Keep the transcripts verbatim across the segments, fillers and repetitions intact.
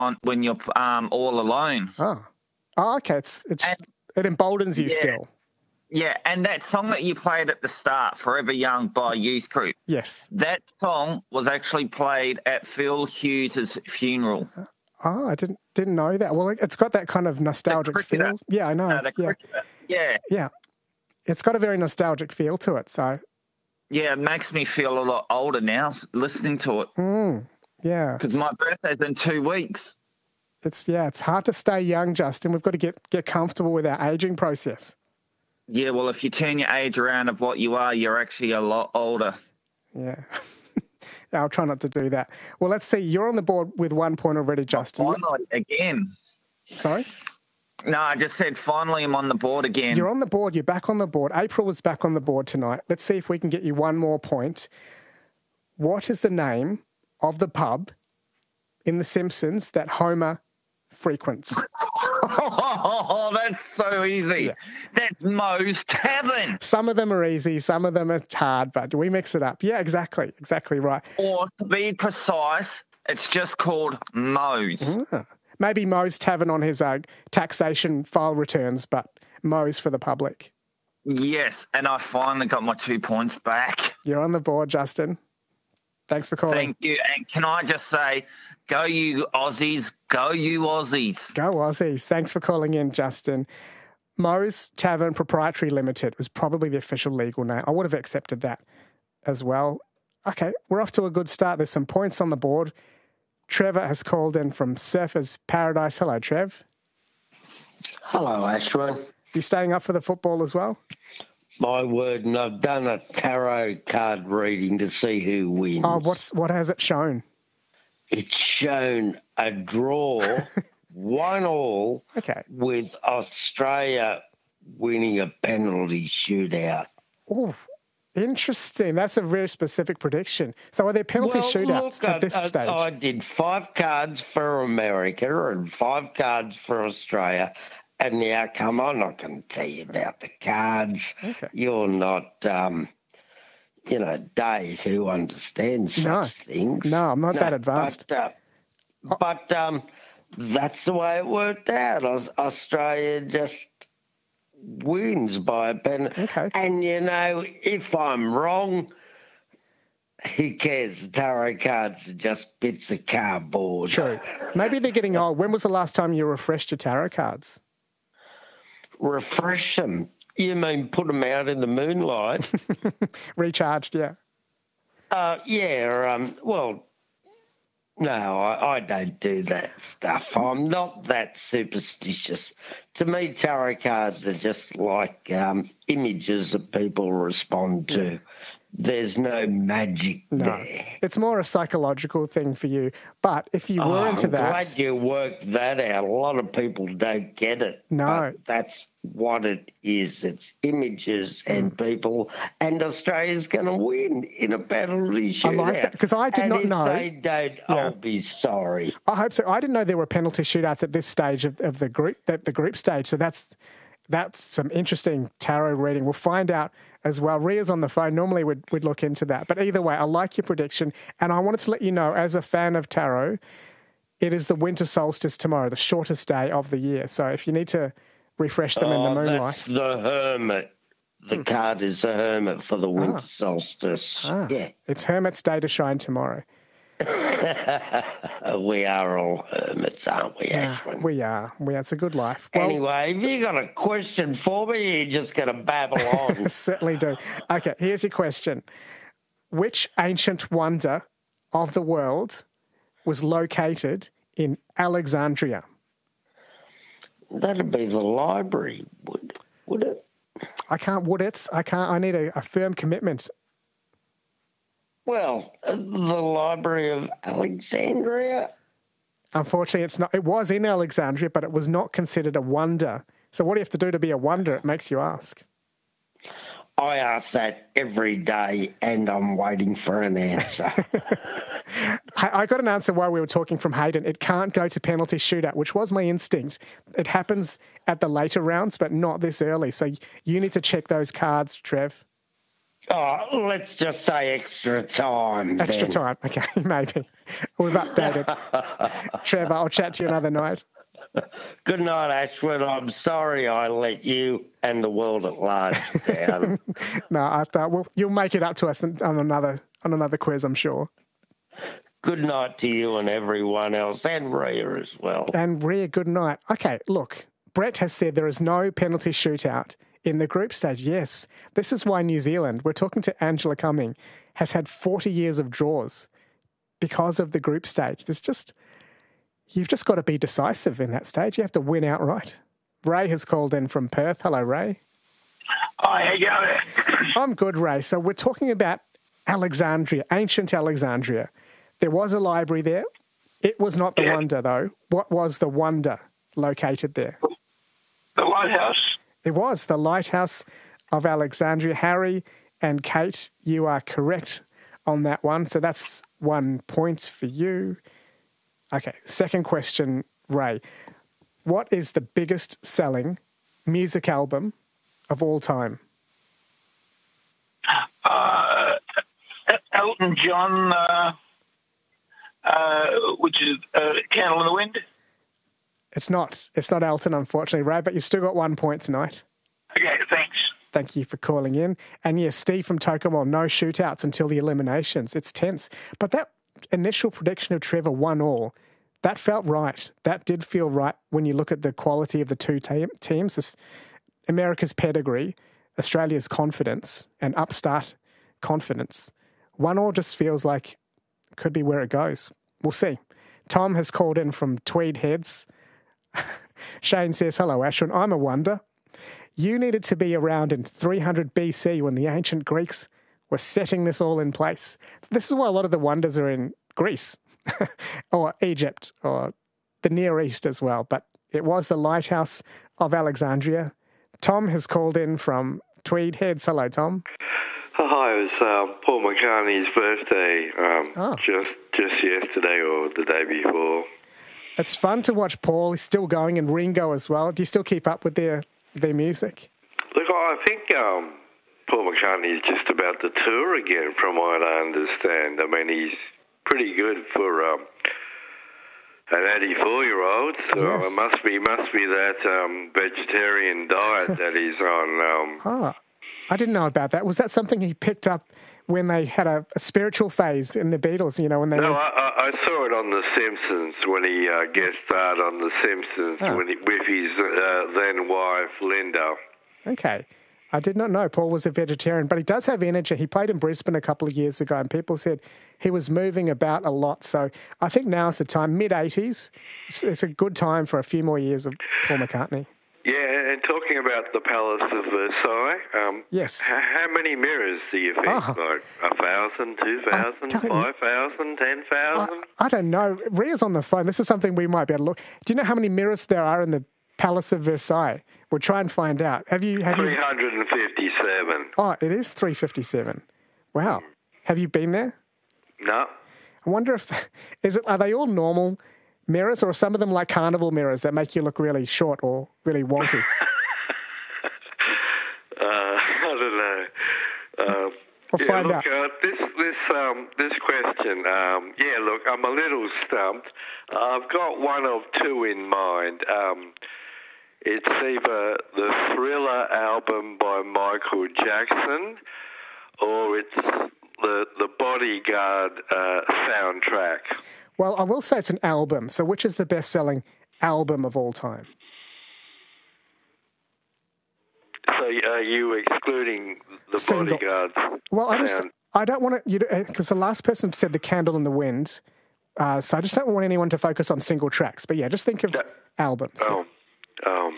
on when you're um, all alone. Oh, oh okay. It's it's And, it emboldens you yeah. still. Yeah, and that song that you played at the start, Forever Young by Youth Group, yes, that song was actually played at Phil Hughes' funeral. Oh, I didn't didn't know that. Well, it's got that kind of nostalgic feel. Yeah, I know. No, the yeah. cricketer. Yeah. Yeah. It's got a very nostalgic feel to it. So. Yeah, it makes me feel a lot older now listening to it. Mm, yeah. Because my birthday's in two weeks. It's yeah, it's hard to stay young, Justin. We've got to get, get comfortable with our aging process. Yeah, well, if you turn your age around of what you are, you're actually a lot older. Yeah. I'll try not to do that. Well, let's see. You're on the board with one point already, Justin. Oh, finally, again. Sorry? No, I just said finally I'm on the board again. You're on the board. You're back on the board. April was back on the board tonight. Let's see if we can get you one more point. What is the name of the pub in The Simpsons that Homer frequents? Oh, that's so easy. Yeah. That's Moe's Tavern. Some of them are easy, some of them are hard, but we mix it up. Yeah, exactly. Exactly right. Or to be precise, it's just called Moe's. Ah, maybe Moe's Tavern on his uh, taxation file returns, but Moe's for the public. Yes, and I finally got my two points back. You're on the board, Justin. Thanks for calling. Thank you. And can I just say, go you Aussies, go you Aussies. Go Aussies. Thanks for calling in, Justin. Moe's Tavern Proprietary Limited was probably the official legal name. I would have accepted that as well. Okay, we're off to a good start. There's some points on the board. Trevor has called in from Surfers Paradise. Hello, Trev. Hello, Ashwin. You staying up for the football as well? My word, and I've done a tarot card reading to see who wins. Oh, what's what has it shown? It's shown a draw, one all, okay, with Australia winning a penalty shootout. Oh, interesting. That's a very specific prediction. So are there penalty well, shootouts look, at this I, stage? I, I did five cards for America and five cards for Australia. And the outcome, I'm not going to tell you about the cards. Okay. You're not, um, you know, Dave, who understands such no. things. No, I'm not no, that advanced. But, uh, oh. but um, that's the way it worked out. Australia just wins by a penalty. Okay. And, you know, if I'm wrong, who cares? The tarot cards are just bits of cardboard. True. Maybe they're getting old. When was the last time you refreshed your tarot cards? Refresh them. You mean put them out in the moonlight? Recharged, yeah. Uh, yeah, um, well, no, I, I don't do that stuff. I'm not that superstitious. To me, tarot cards are just like um, images that people respond to. Yeah. There's no magic no. there. It's more a psychological thing for you. But if you were oh, into I'm that... I'm glad you worked that out. A lot of people don't get it. No. But that's what it is. It's images mm. and people. And Australia's going to win in a penalty shootout. I like that, because I did and not if know... they don't, yeah. I'll be sorry. I hope so. I didn't know there were penalty shootouts at this stage of, of the group, that the group stage. So that's that's some interesting tarot reading. We'll find out as well. Ria's on the phone. Normally we'd, we'd look into that. But either way, I like your prediction. And I wanted to let you know, as a fan of tarot, it is the winter solstice tomorrow, the shortest day of the year. So if you need to refresh them oh, in the moonlight. That's the hermit. The hmm. card is the hermit for the winter ah. solstice. Ah. Yeah. It's Hermit's day to shine tomorrow. We are all hermits, aren't we, yeah, Ashwin? We are. We are. It's a good life. Well, anyway, have you got a question for me? You're just going to babble on. Certainly do. Okay, here's your question. Which ancient wonder of the world was located in Alexandria? That'd be the library, would, would it? I can't, would it? I can't. I need a, a firm commitment. Well, the Library of Alexandria. Unfortunately, it's not. It was in Alexandria, but it was not considered a wonder. So what do you have to do to be a wonder? It makes you ask. I ask that every day, and I'm waiting for an answer. I got an answer while we were talking from Hayden. It can't go to penalty shootout, which was my instinct. It happens at the later rounds, but not this early. So you need to check those cards, Trev. Oh, let's just say extra time. Extra then. time. Okay, maybe. We've updated. Trevor, I'll chat to you another night. Good night, Ashwin. I'm sorry I let you and the world at large down. No, I thought, well, you'll make it up to us on another on another quiz, I'm sure. Good night to you and everyone else, and Rhea as well. And Rhea, good night. Okay, look, Brett has said there is no penalty shootout in the group stage. Yes, this is why New Zealand, we're talking to Angela Cumming, has had forty years of draws because of the group stage. There's just, you've just got to be decisive in that stage. You have to win outright. Ray has called in from Perth. Hello, Ray. Hi, how you going? I'm good, Ray. So we're talking about Alexandria, ancient Alexandria. There was a library there. It was not the Yeah. wonder, though. What was the wonder located there? The lighthouse. It was the Lighthouse of Alexandria. Harry and Kate, you are correct on that one. So that's one point for you. Okay, second question, Ray. What is the biggest selling music album of all time? Uh, Elton John, uh, uh, which is uh, Candle in the Wind. It's not. It's not Elton, unfortunately, Ray, but you've still got one point tonight. Okay, thanks. Thank you for calling in. And yes, Steve from Tokyo, no shootouts until the eliminations. It's tense. But that initial prediction of Trevor one all, that felt right. That did feel right when you look at the quality of the two te- teams. This, America's pedigree, Australia's confidence, and upstart confidence. One all just feels like it could be where it goes. We'll see. Tom has called in from Tweed Heads. Shane says, hello, Ashwin. I'm a wonder. You needed to be around in three hundred B C when the ancient Greeks were setting this all in place. This is why a lot of the wonders are in Greece or Egypt or the Near East as well. But it was the Lighthouse of Alexandria. Tom has called in from Tweed Heads. Hello, Tom. Oh, hi, it was uh, Paul McCartney's birthday um, Oh. just just yesterday or the day before. It's fun to watch Paul. He's still going, and Ringo as well. Do you still keep up with their, their music? Look, I think um, Paul McCartney is just about to tour again, from what I understand. I mean, he's pretty good for um, an eighty-four-year-old, so Yes. it must be must be that um, vegetarian diet that he's on. Um, Ah, I didn't know about that. Was that something he picked up when they had a, a spiritual phase in the Beatles, you know, when they No, were... I, I I saw it on The Simpsons when he uh, guest starred on The Simpsons Oh. when he, with his uh, then wife Linda. Okay. I did not know Paul was a vegetarian, but he does have energy. He played in Brisbane a couple of years ago, and people said he was moving about a lot. So I think now's the time, mid-eighties. It's, it's a good time for a few more years of Paul McCartney. Yeah, and talking about the Palace of Versailles, um, Yes. h- how many mirrors do you think? Oh. Like a thousand, two thousand, don't- five thousand, ten thousand? I, I don't know. Ria's on the phone. This is something we might be able to look. Do you know how many mirrors there are in the Palace of Versailles? We'll try and find out. Have you? Have Three you? hundred and fifty-seven. Oh, it is three fifty-seven. Wow. Have you been there? No. I wonder if is it. Are they all normal mirrors, or are some of them like carnival mirrors that make you look really short or really wonky? Uh, I don't know. Uh, We'll yeah, find look, out. Uh, this this um, this question. Um, yeah, look, I'm a little stumped. I've got one of two in mind. Um, it's either the Thriller album by Michael Jackson, or it's the the Bodyguard uh, soundtrack. Well, I will say it's an album. So, which is the best-selling album of all time? So are you excluding the Single. Bodyguard? Well, I just sound? I don't want to, you because the last person said the Candle in the Wind, uh, so I just don't want anyone to focus on single tracks. But yeah, just think of No. albums. Oh, um,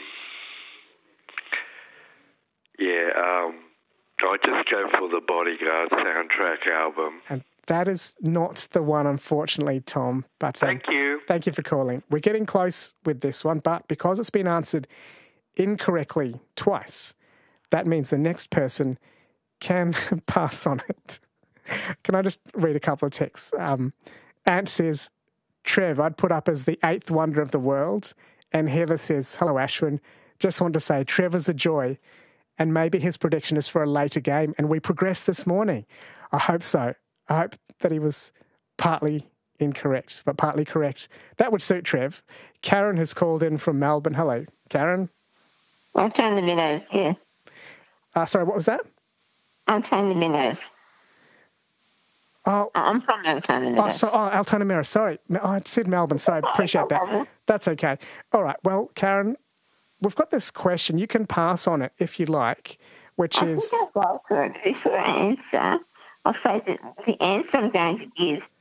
yeah, um, I just go for the Bodyguard soundtrack album. And that is not the one, unfortunately, Tom. But um, Thank you. thank you for calling. We're getting close with this one, but because it's been answered incorrectly twice, that means the next person can pass on it. Can I just read a couple of texts? Um, Ant says, Trev, I'd put up as the eighth wonder of the world. And Heather says, hello, Ashwin. Just want to say, Trevor's a joy. and maybe his prediction is for a later game, and we progress this morning. I hope so. I hope that he was partly incorrect, but partly correct. That would suit Trev. Karen has called in from Melbourne. Hello, Karen. I'm trying the minnows, yeah. Uh, sorry, what was that? I'm trying the minnows. Oh, I'm from Altona Mirror. Oh, so, oh, Altona Mirror, sorry. Oh, I said Melbourne, so I appreciate that. That's okay. All right, well, Karen, we've got this question. You can pass on it if you like, which I is... think I'll go for it. Before I answer, I'll say that the answer I'm going to give